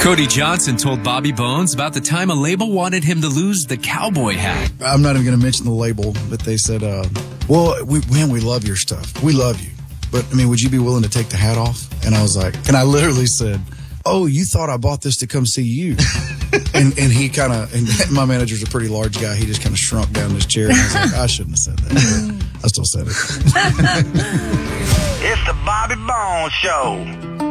Cody Johnson told Bobby Bones about the time a label wanted him to lose the cowboy hat. I'm not even going to mention the label, but they said, well, we love your stuff. We love you. But, I mean, would you be willing to take the hat off? And I was like, and I literally said, oh, you thought I bought this to come see you. and he kind of, and my manager's a pretty large guy. He just kind of shrunk down in his chair. And I was like, I shouldn't have said that. I still said it. It's the Bobby Bones Show.